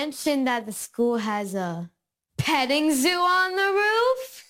mentioned that the school has a petting zoo on the roof?